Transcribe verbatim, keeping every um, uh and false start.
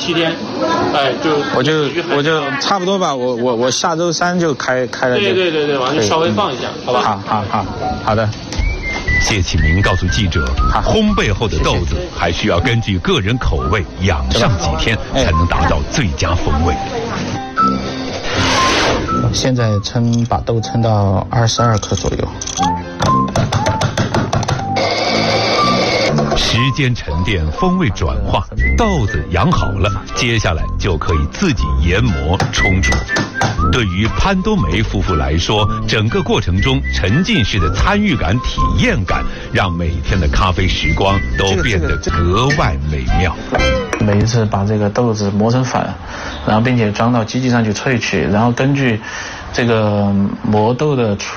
七天，哎，就我就我就差不多吧，我我我下周三就开开了。 对对对对，完了稍微放一下，好吧？ 好好好，好的。 谢启明告诉记者，烘焙后的豆子还需要根据个人口味养上几天，才能达到最佳风味。 现在称把豆称到二十二克左右。 时间沉淀，风味转化，豆子养好了，接下来就可以自己研磨冲煮。对于潘冬梅夫妇来说，整个过程中沉浸式的参与感、体验感，让每天的咖啡时光都变得格外美妙。 每一次把这个豆子磨成粉，然后并且装到机器上去萃取，然后根据这个磨豆的出